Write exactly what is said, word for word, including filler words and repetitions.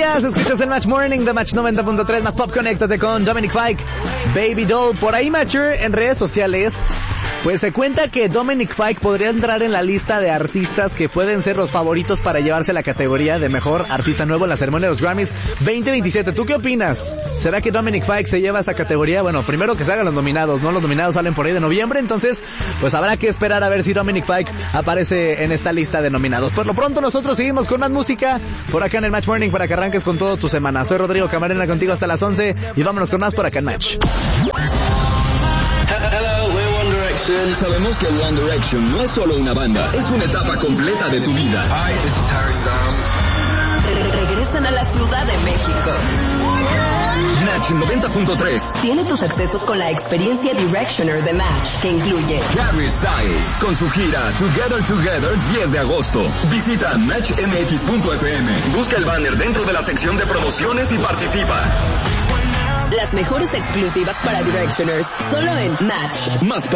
días, escuchas el Match Morning de Match noventa punto tres, más pop, conéctate con Dominic Fike, Baby Doll. Por ahí, Matcher, en redes sociales, pues se cuenta que Dominic Fike podría entrar en la lista de artistas que pueden ser los favoritos para llevarse la categoría de mejor artista nuevo en la ceremonia de los Grammys veinte veintisiete. ¿Tú qué opinas? ¿Será que Dominic Fike se lleva esa categoría? Bueno, primero que se hagan los nominados, ¿no? Los nominados salen por ahí de noviembre, entonces pues habrá que esperar a ver si Dominic Fike aparece en esta lista de nominados. Por lo pronto nosotros seguimos con más música por acá en el Match Morning para que arranques con todo tu semana. Soy Rodrigo Camarena contigo hasta las once y vámonos con más por acá en Match. Sabemos que One Direction no es solo una banda, es una etapa completa de tu vida. Hi, this is Harry Styles. Regresan a la Ciudad de México. Match noventa punto tres Tiene tus accesos con la experiencia Directioner de Match, que incluye Harry Styles con su gira Together Together diez de agosto. Visita match m x punto f m. Busca el banner dentro de la sección de promociones y participa. las mejores exclusivas para Directioners, solo en Match. Más